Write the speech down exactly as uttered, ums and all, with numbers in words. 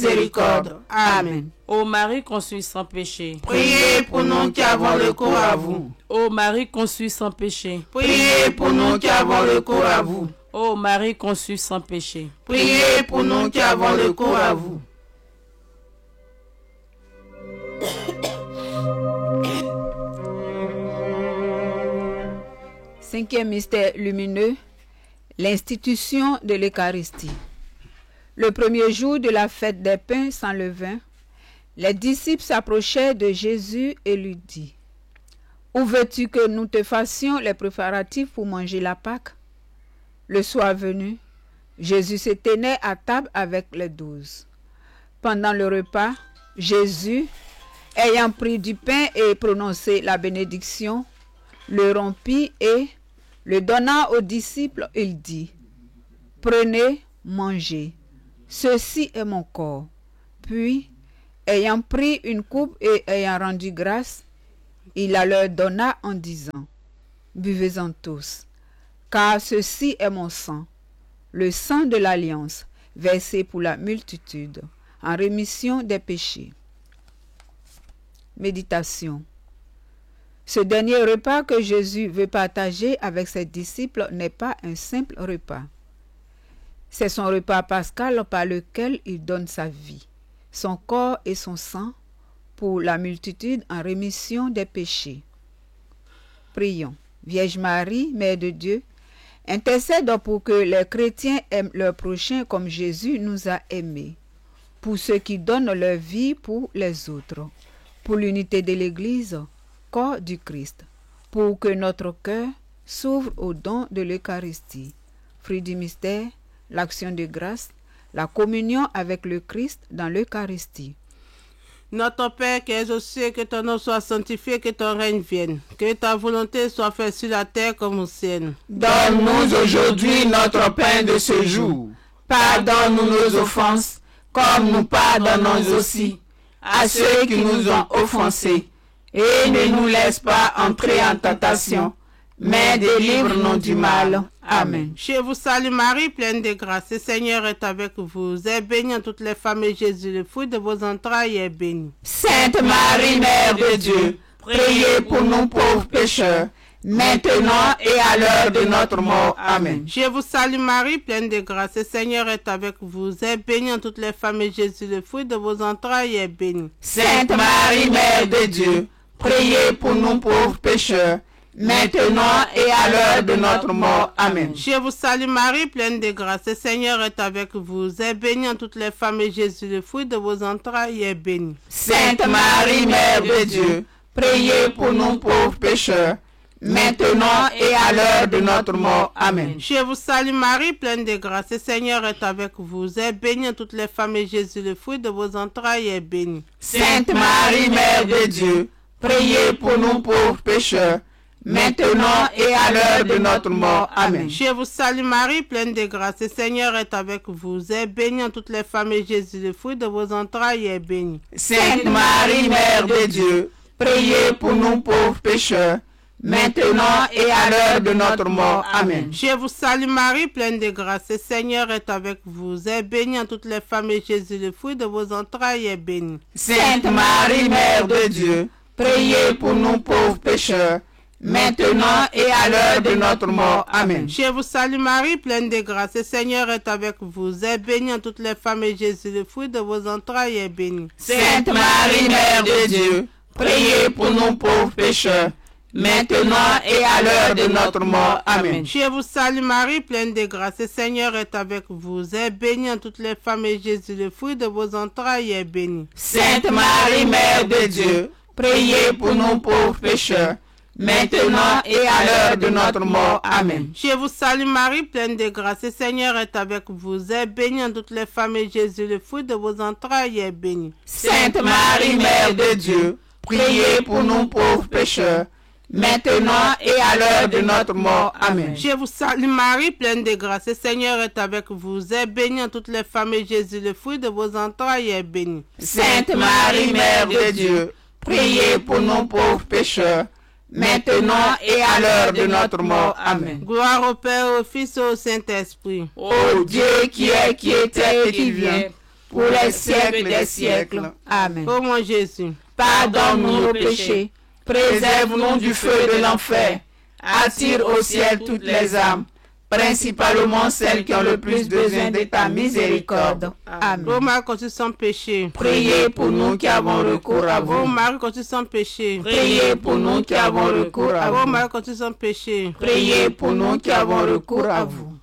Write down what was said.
miséricorde. Amen. Ô Marie conçue sans péché, Priez pour nous qui avons recours à vous. Ô Marie conçue sans péché, Priez pour nous qui avons recours à vous. Ô Marie conçue sans péché, Priez pour nous qui avons recours à vous. Cinquième mystère lumineux, l'institution de l'Eucharistie. Le premier jour de la fête des pains sans levain, les disciples s'approchèrent de Jésus et lui dirent: Où veux-tu que nous te fassions les préparatifs pour manger la Pâque? Le soir venu, Jésus se tenait à table avec les douze. Pendant le repas, Jésus, ayant pris du pain et prononcé la bénédiction, le rompit et, le donnant aux disciples, il dit: Prenez, mangez, ceci est mon corps. Puis, ayant pris une coupe et ayant rendu grâce, il la leur donna en disant: Buvez-en tous, car ceci est mon sang, le sang de l'alliance, versé pour la multitude, en rémission des péchés. Méditation. Ce dernier repas que Jésus veut partager avec ses disciples n'est pas un simple repas. C'est son repas pascal par lequel il donne sa vie, son corps et son sang pour la multitude en rémission des péchés. Prions. Vierge Marie, Mère de Dieu, intercède pour que les chrétiens aiment leur prochain comme Jésus nous a aimés, pour ceux qui donnent leur vie pour les autres, pour l'unité de l'Église, corps du Christ, pour que notre cœur s'ouvre au don de l'Eucharistie, fruit du mystère, l'action de grâce, la communion avec le Christ dans l'Eucharistie. Notre Père qui es aux cieux, que ton nom soit sanctifié, que ton règne vienne, que ta volonté soit faite sur la terre comme au ciel. Donne-nous aujourd'hui notre pain de ce jour. Pardonne-nous nos offenses, comme nous pardonnons aussi à ceux qui nous ont offensés. Et ne nous laisse pas entrer en tentation, mais délivre-nous du mal. Amen. Je vous salue Marie, pleine de grâce, le Seigneur est avec vous. Vous êtes bénie en toutes les femmes et Jésus, le fruit de vos entrailles, est béni. Sainte Marie, Mère de Dieu, priez pour nous pauvres pécheurs, maintenant et à l'heure de notre mort. Amen. Je vous salue Marie, pleine de grâce, le Seigneur est avec vous. Vous êtes bénie en toutes les femmes et Jésus, le fruit de vos entrailles, est béni. Sainte Marie, Mère de Dieu, priez pour nous pauvres pécheurs, maintenant et à l'heure de notre mort. Amen. Je vous salue Marie, pleine de grâce, le Seigneur est avec vous. Vous êtes bénie en toutes les femmes et Jésus, le fruit de vos entrailles, est béni. Sainte Marie, Mère de Dieu, priez pour nous pauvres pécheurs, maintenant et à l'heure de notre mort. Amen. Je vous salue Marie, pleine de grâce, le Seigneur est avec vous. Vous êtes bénie en toutes les femmes et Jésus, le fruit de vos entrailles, est béni. Sainte Marie, Mère de Dieu, priez pour nous pauvres pécheurs, maintenant et à l'heure de notre mort. Amen. Je vous salue Marie, pleine de grâce, le Seigneur est avec vous. Vous êtes bénie en toutes les femmes et Jésus, le fruit de vos entrailles, est béni. Sainte Marie, Mère de Dieu, priez pour nous pauvres pécheurs, maintenant et à l'heure de notre mort. Amen. Je vous salue Marie, pleine de grâce, le Seigneur est avec vous. Vous êtes bénie en toutes les femmes et Jésus, le fruit de vos entrailles, est béni. Sainte Marie, Mère de Dieu, priez pour nous pauvres pécheurs, maintenant et à l'heure de notre mort. Amen. Je vous salue Marie, pleine de grâce, le Seigneur est avec vous. Vous êtes bénie en toutes les femmes et Jésus, le fruit de vos entrailles, est béni. Sainte Marie, Mère de Dieu, priez pour nous pauvres pécheurs, maintenant et à l'heure de notre mort. Amen. Je vous salue Marie, pleine de grâce, le Seigneur est avec vous. Vous êtes bénie en toutes les femmes et Jésus, le fruit de vos entrailles, est béni. Sainte Marie, Mère de Dieu, priez pour nous pauvres pécheurs, maintenant et à l'heure de notre mort. Amen. Je vous salue Marie, pleine de grâce, le Seigneur est avec vous. Vous êtes bénie en toutes les femmes et Jésus, le fruit de vos entrailles, est béni. Sainte Marie, Mère de Dieu, priez pour nous pauvres pécheurs, maintenant et à l'heure de notre mort. Amen. Je vous salue Marie, pleine de grâce, le Seigneur est avec vous. Vous êtes bénie en toutes les femmes et Jésus, le fruit de vos entrailles, est béni. Sainte Marie, Mère de Dieu, priez pour nous pauvres pécheurs, maintenant et à l'heure de notre mort. Amen. Gloire au Père, au Fils et au Saint-Esprit. Ô Dieu qui est, qui était et qui vient, pour les siècles des siècles. Amen. Ô mon Jésus, Pardonne-nous nos péchés, préserve-nous du feu de l'enfer, attire au ciel toutes les âmes, principalement celles qui ont le plus besoin de ta miséricorde. Amen. ô Marie conçue sans péché, Priez pour nous qui avons recours à ô vous. Marie conçue sans péché, Priez pour nous qui avons recours à ô vous. Marie conçue sans péché, Priez pour nous qui avons recours à vous.